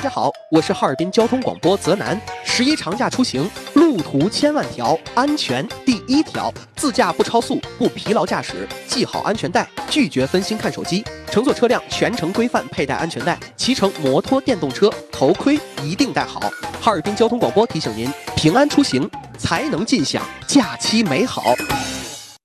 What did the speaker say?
大家好，我是哈尔滨交通广播泽南。11长假出行，路途千万条，安全第一条。自驾不超速，不疲劳驾驶，系好安全带，拒绝分心看手机。乘坐车辆全程规范佩戴安全带，骑乘摩托电动车头盔一定戴好。哈尔滨交通广播提醒您：平安出行才能尽享假期美好。